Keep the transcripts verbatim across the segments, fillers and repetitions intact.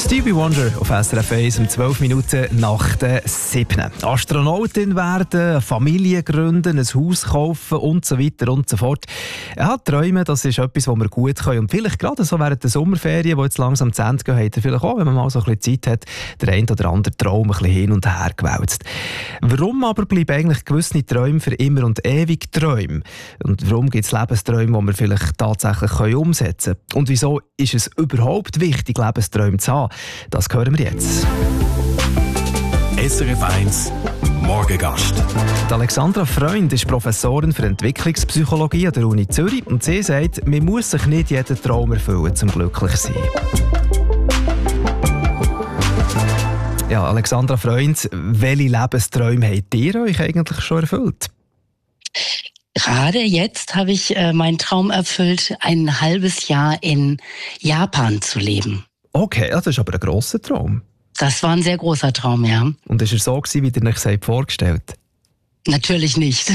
Stevie Wonder auf S R F eins um zwölf Minuten nach der sieben. Astronautin werden, eine Familie gründen, ein Haus kaufen und so weiter und so fort. Ja, Träume, das ist etwas, was wir gut können. Und vielleicht gerade so während der Sommerferien, die jetzt langsam zu Ende gehen, hat er vielleicht auch, wenn man mal so ein bisschen Zeit hat, der ein oder andere Traum ein bisschen hin und her gewälzt. Warum aber bleiben eigentlich gewisse Träume für immer und ewig Träume? Und warum gibt es Lebensträume, die wir vielleicht tatsächlich können umsetzen können? Und wieso ist es überhaupt wichtig, Lebensträume zu haben? Das hören wir jetzt. S R F eins Morgengast. Die Alexandra Freund ist Professorin für Entwicklungspsychologie an der Uni Zürich und sie sagt, man muss sich nicht jeden Traum erfüllen, um glücklich zu sein. Ja, Alexandra Freund, welche Lebensträume habt ihr euch eigentlich schon erfüllt? Gerade jetzt habe ich äh, meinen Traum erfüllt, ein halbes Jahr in Japan zu leben. Okay, das ist aber ein grosser Traum. Das war ein sehr großer Traum, ja. Und ist er so gewesen, wie ihr euch das vorgestellt? Natürlich nicht.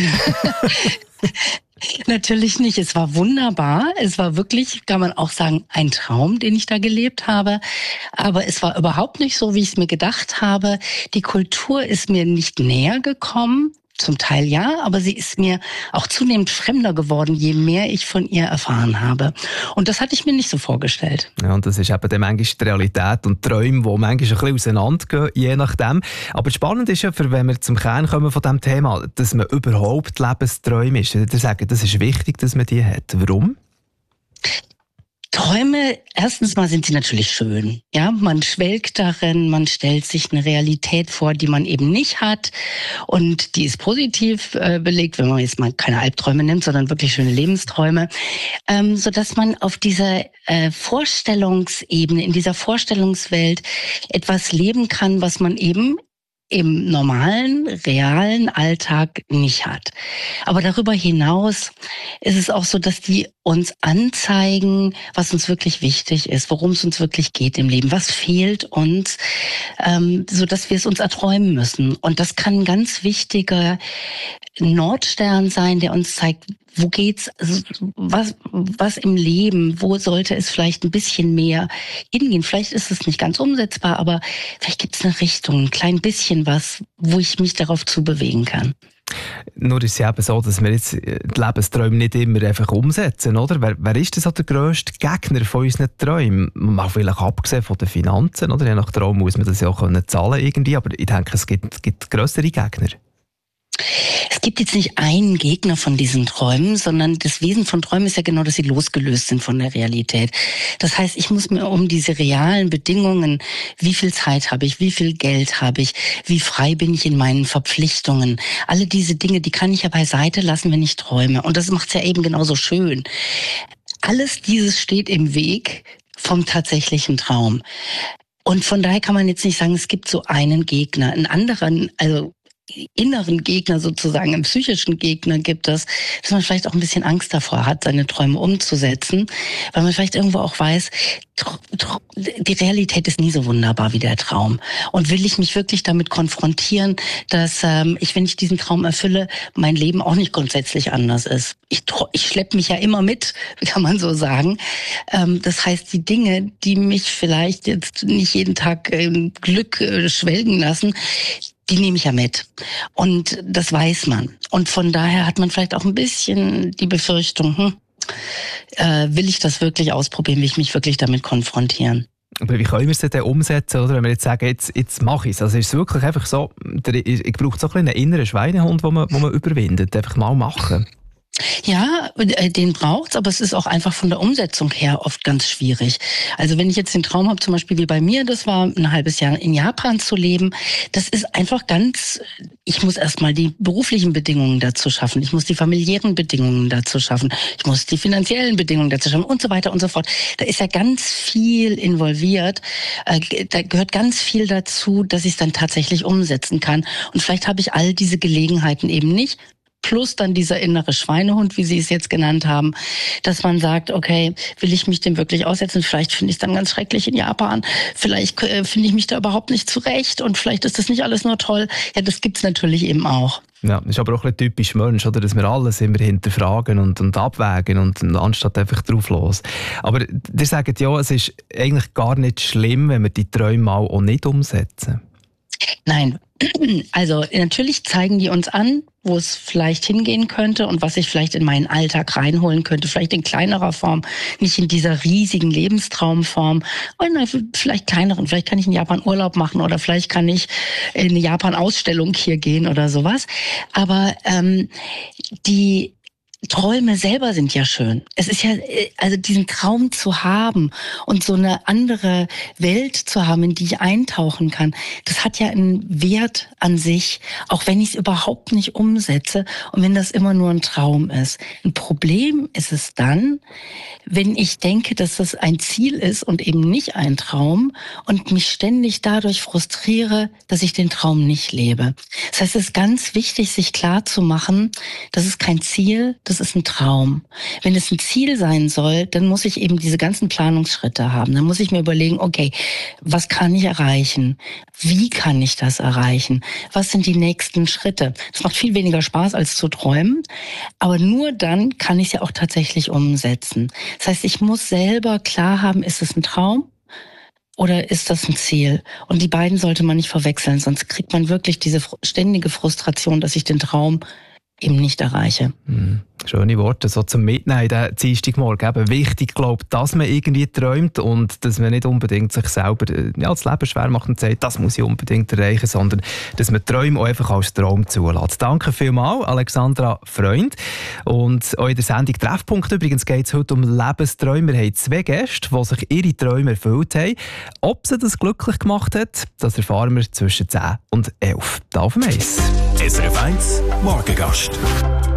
Natürlich nicht. Es war wunderbar. Es war wirklich, kann man auch sagen, ein Traum, den ich da gelebt habe. Aber es war überhaupt nicht so, wie ich es mir gedacht habe. Die Kultur ist mir nicht näher gekommen. Zum Teil ja, aber sie ist mir auch zunehmend fremder geworden, je mehr ich von ihr erfahren habe. Und das hatte ich mir nicht so vorgestellt. Ja, und das ist eben dann manchmal die Realität und die Träume, die manchmal ein bisschen auseinandergehen, je nachdem. Aber spannend ist ja, für wenn wir zum Kern kommen von diesem Thema, dass man überhaupt Lebensträume ist. Ich würde sagen, das ist wichtig, dass man die hat. Warum? Träume, erstens mal sind sie natürlich schön. Ja, man schwelgt darin, man stellt sich eine Realität vor, die man eben nicht hat. Und die ist positiv äh, belegt, wenn man jetzt mal keine Albträume nimmt, sondern wirklich schöne Lebensträume. Ähm, sodass man auf dieser äh, Vorstellungsebene, in dieser Vorstellungswelt etwas leben kann, was man eben im normalen, realen Alltag nicht hat. Aber darüber hinaus ist es auch so, dass die uns anzeigen, was uns wirklich wichtig ist, worum es uns wirklich geht im Leben, was fehlt uns, ähm, so dass wir es uns erträumen müssen. Und das kann ein ganz wichtiger Nordstern sein, der uns zeigt, wo geht's, was, was im Leben, wo sollte es vielleicht ein bisschen mehr hingehen? Vielleicht ist es nicht ganz umsetzbar, aber vielleicht gibt es eine Richtung, ein klein bisschen was, wo ich mich darauf zubewegen kann. Nur ist es eben so, dass wir jetzt die Lebensträume nicht immer einfach umsetzen, oder? Wer, wer ist denn so der grösste Gegner von unseren Träumen? Mal vielleicht abgesehen von den Finanzen, oder? Je nach Traum muss man das ja auch können zahlen irgendwie, aber ich denke, es gibt, gibt grössere Gegner. Es gibt jetzt nicht einen Gegner von diesen Träumen, sondern das Wesen von Träumen ist ja genau, dass sie losgelöst sind von der Realität. Das heißt, ich muss mir um diese realen Bedingungen, wie viel Zeit habe ich, wie viel Geld habe ich, wie frei bin ich in meinen Verpflichtungen, alle diese Dinge, die kann ich ja beiseite lassen, wenn ich träume. Und das macht es ja eben genauso schön. Alles dieses steht im Weg vom tatsächlichen Traum. Und von daher kann man jetzt nicht sagen, es gibt so einen Gegner. Einen anderen, also inneren Gegner sozusagen, einen psychischen Gegner gibt es, dass man vielleicht auch ein bisschen Angst davor hat, seine Träume umzusetzen, weil man vielleicht irgendwo auch weiß, die Realität ist nie so wunderbar wie der Traum. Und will ich mich wirklich damit konfrontieren, dass ähm, ich, wenn ich diesen Traum erfülle, mein Leben auch nicht grundsätzlich anders ist. Ich, ich schleppe mich ja immer mit, kann man so sagen. Ähm, das heißt, die Dinge, die mich vielleicht jetzt nicht jeden Tag im Glück äh, schwelgen lassen, die nehme ich ja mit. Und das weiß man. Und von daher hat man vielleicht auch ein bisschen die Befürchtung, hm, äh, will ich das wirklich ausprobieren, will ich mich wirklich damit konfrontieren? Aber wie können wir es denn umsetzen, oder? Wenn wir jetzt sagen, jetzt, jetzt mache ich es. Also ist es wirklich einfach so, ich brauche so ein einen inneren Schweinehund, den man, man überwindet. Einfach mal machen. Ja, den braucht's, aber es ist auch einfach von der Umsetzung her oft ganz schwierig. Also wenn ich jetzt den Traum habe, zum Beispiel wie bei mir, das war ein halbes Jahr in Japan zu leben, das ist einfach ganz, ich muss erstmal die beruflichen Bedingungen dazu schaffen, ich muss die familiären Bedingungen dazu schaffen, ich muss die finanziellen Bedingungen dazu schaffen und so weiter und so fort. Da ist ja ganz viel involviert, da gehört ganz viel dazu, dass ich es dann tatsächlich umsetzen kann. Und vielleicht habe ich all diese Gelegenheiten eben nicht. Plus dann dieser innere Schweinehund, wie Sie es jetzt genannt haben, dass man sagt, okay, will ich mich dem wirklich aussetzen? Vielleicht finde ich es dann ganz schrecklich in Japan. Vielleicht äh, finde ich mich da überhaupt nicht zurecht und vielleicht ist das nicht alles nur toll. Ja, das gibt's natürlich eben auch. Ja, das ist aber auch ein bisschen typisch Mensch, oder? Dass wir alles immer hinterfragen und, und abwägen und, und anstatt einfach drauf los. Aber ihr sagt ja, es ist eigentlich gar nicht schlimm, wenn wir die Träume mal auch nicht umsetzen. Nein, also natürlich zeigen die uns an, wo es vielleicht hingehen könnte und was ich vielleicht in meinen Alltag reinholen könnte, vielleicht in kleinerer Form, nicht in dieser riesigen Lebenstraumform, oder vielleicht kleineren, vielleicht kann ich in Japan Urlaub machen oder vielleicht kann ich in eine Japan-Ausstellung hier gehen oder sowas. Aber ähm, die Träume selber sind ja schön. Es ist ja, also diesen Traum zu haben und so eine andere Welt zu haben, in die ich eintauchen kann, das hat ja einen Wert an sich, auch wenn ich es überhaupt nicht umsetze und wenn das immer nur ein Traum ist. Ein Problem ist es dann, wenn ich denke, dass das ein Ziel ist und eben nicht ein Traum und mich ständig dadurch frustriere, dass ich den Traum nicht lebe. Das heißt, es ist ganz wichtig, sich klar zu machen, das ist kein Ziel, das ist ein Traum. Wenn es ein Ziel sein soll, dann muss ich eben diese ganzen Planungsschritte haben. Dann muss ich mir überlegen, okay, was kann ich erreichen? Wie kann ich das erreichen? Was sind die nächsten Schritte? Das macht viel weniger Spaß als zu träumen, aber nur dann kann ich es ja auch tatsächlich umsetzen. Das heißt, ich muss selber klar haben, ist es ein Traum oder ist das ein Ziel? Und die beiden sollte man nicht verwechseln, sonst kriegt man wirklich diese ständige Frustration, dass ich den Traum eben nicht erreiche. Mhm. Schöne Worte, so zum Mitnehmen in den Dienstagmorgen. Eben wichtig, glaube ich, dass man irgendwie träumt und dass man nicht unbedingt sich selber ja, das Leben schwer macht und sagt, das muss ich unbedingt erreichen, sondern dass man Träume auch einfach als Traum zulässt. Danke vielmals, Alexandra Freund. Und auch in der Sendung Treffpunkt übrigens geht es heute um Lebensträume. Wir haben zwei Gäste, die sich ihre Träume erfüllt haben. Ob sie das glücklich gemacht hat, das erfahren wir zwischen zehn und elf. Da auf dem Eis. S R F eins Morgengast.